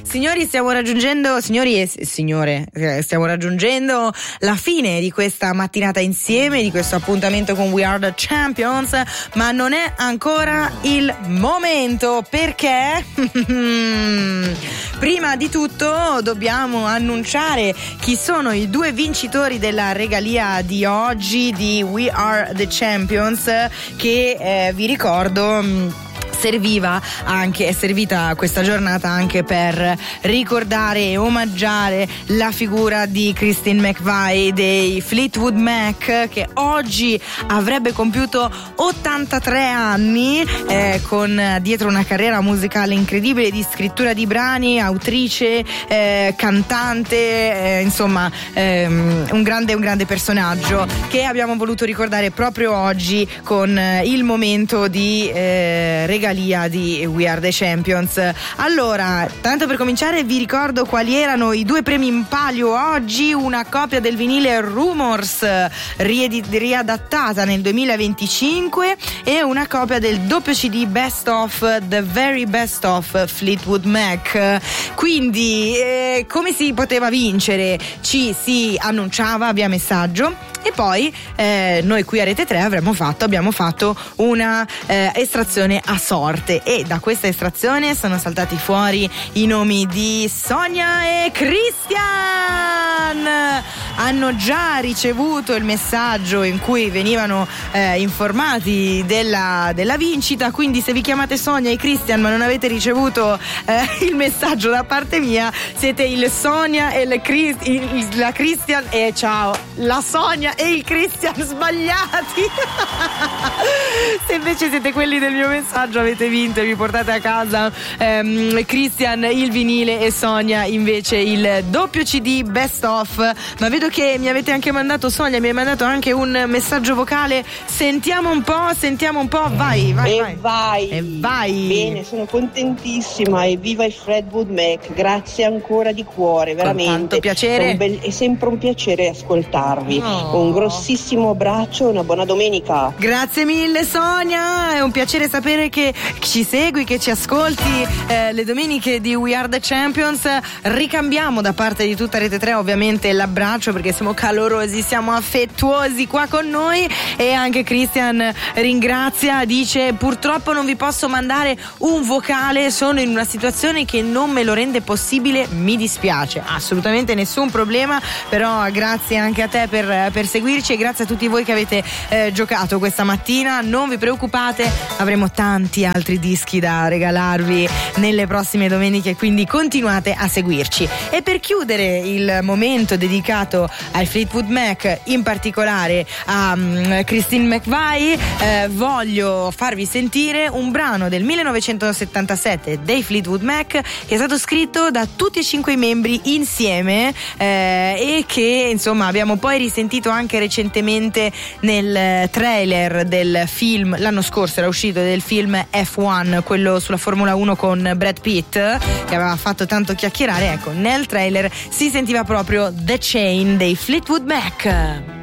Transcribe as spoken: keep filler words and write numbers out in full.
Signori, stiamo raggiungendo, signori e signore, stiamo raggiungendo la fine di questa mattinata insieme, di questo appuntamento con We Are The Champions, ma non è ancora il momento, perché prima di tutto dobbiamo annunciare chi sono i due vincitori della regalia di oggi di We Are The Champions, che eh, vi ricordo serviva anche, è servita questa giornata anche per ricordare e omaggiare la figura di Christine McVie dei Fleetwood Mac, che oggi avrebbe compiuto ottantatré anni, eh, con dietro una carriera musicale incredibile di scrittura di brani, autrice, eh, cantante, eh, insomma ehm, un grande un grande personaggio che abbiamo voluto ricordare proprio oggi con eh, il momento di eh, regalia di We Are The Champions. Allora, tanto per cominciare vi ricordo quali erano i due premi in palio oggi: una copia del vinile Rumors riedit- riadattata nel duemilaventicinque e una copia del doppio C D Best of The Very Best of Fleetwood Mac. Quindi eh, come si poteva vincere? Ci si annunciava via messaggio e poi eh, noi qui a Rete tre avremmo fatto abbiamo fatto una eh, estrazione a sorte, e da questa estrazione sono saltati fuori i nomi di Sonia e Christian. Hanno già ricevuto il messaggio in cui venivano eh, informati della, della vincita, quindi se vi chiamate Sonia e Christian ma non avete ricevuto eh, il messaggio da parte mia, siete il Sonia e il, Chris, il, la Christian e ciao la Sonia e il Christian sbagliati. Se invece siete quelli del mio messaggio avete vinto e vi portate a casa ehm, Christian il vinile e Sonia invece il doppio C D Best of. Ma vedo che mi avete anche mandato, Sonia mi hai mandato anche un messaggio vocale, sentiamo un po', sentiamo un po', vai, vai, e vai. vai. E vai. Bene, sono contentissima e viva i Fleetwood Mac, grazie ancora di cuore, veramente. Con tanto piacere. È, un bel, è sempre un piacere ascoltarvi. Oh. Un grossissimo abbraccio e una buona domenica. Grazie mille Sonia, è un piacere sapere che ci segui, che ci ascolti eh, le domeniche di We Are The Champions. Ricambiamo da parte di tutta Rete tre ovviamente l'abbraccio, perché siamo calorosi, siamo affettuosi qua con noi. E anche Christian ringrazia, dice: purtroppo non vi posso mandare un vocale, sono in una situazione che non me lo rende possibile, mi dispiace. Assolutamente nessun problema, però grazie anche a te per, per seguirci, e grazie a tutti voi che avete eh, giocato questa mattina. Non vi preoccupate, avremo tanti altri dischi da regalarvi nelle prossime domeniche, quindi continuate a seguirci. E per chiudere il momento dedicato ai Fleetwood Mac, in particolare a um, Christine McVie, eh, voglio farvi sentire un brano del millenovecentosettantasette dei Fleetwood Mac che è stato scritto da tutti e cinque i membri insieme eh, e che insomma abbiamo poi risentito anche recentemente nel trailer del film, l'anno scorso era uscito, del film F uno, quello sulla Formula uno con Brad Pitt, che aveva fatto tanto chiacchierare. Ecco, nel trailer si sentiva proprio The Chain dei Fleetwood Mac.